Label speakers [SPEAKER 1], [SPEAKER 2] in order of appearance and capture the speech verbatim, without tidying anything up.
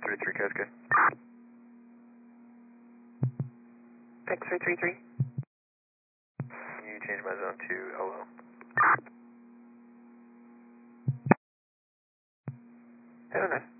[SPEAKER 1] three three, guys, good.
[SPEAKER 2] X three three three.
[SPEAKER 1] Can you change my zone to L O?
[SPEAKER 2] I don't know.